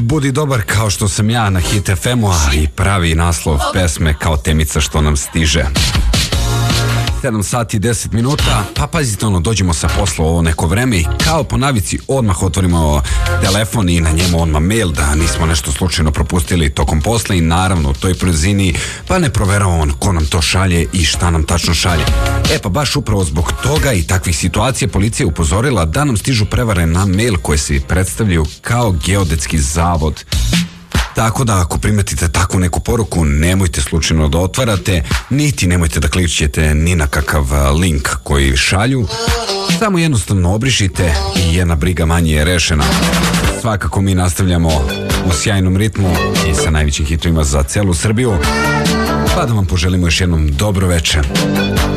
Budi dobar kao što sam ja na Hit FM-u, a i pravi naslov pesme kao temica što nam stiže. 7 sati i 10 minuta, pa pazite dođemo sa posla ovo neko vreme i kao po navici odmah otvorimo telefon i na njemu odmah mail da nismo nešto slučajno propustili tokom posla i naravno u toj brzini pa ne proveravamo ko nam to šalje i šta nam tačno šalje. Pa baš upravo zbog toga i takvih situacija policija je upozorila da nam stižu prevare na mail koje se predstavljaju kao Geodetski zavod. Tako da ako primetite takvu neku poruku, nemojte slučajno da otvarate, niti nemojte da klikćete ni na kakav link koji šalju. Samo jednostavno obrišite i jedna briga manje je rešena. Svakako mi nastavljamo u sjajnom ritmu i sa najvećim hitovima za celu Srbiju. Pa da vam poželimo još jednom dobro večer.